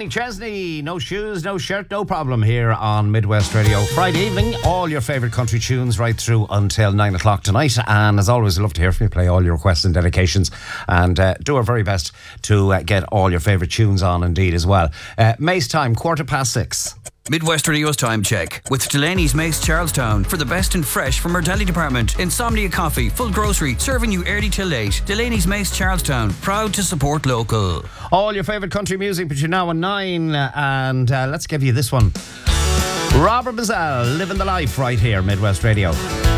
Danny Chesney, no shoes, no shirt, no problem here on Midwest Radio. Friday evening, all your favourite country tunes right through until 9 o'clock tonight. And as always, I'd love to hear from you. Play all your requests and dedications and do our very best to get all your favourite tunes on indeed as well. May's time, 6:15. Midwest Radio's time check with Delaney's Mace Charlestown for the best and fresh from our deli department. Insomnia Coffee, full grocery, serving you early till late. Delaney's Mace Charlestown, proud to support local. All your favourite country music between now and 9, and let's give you this one. Robert Bazell, living the life right here, Midwest Radio.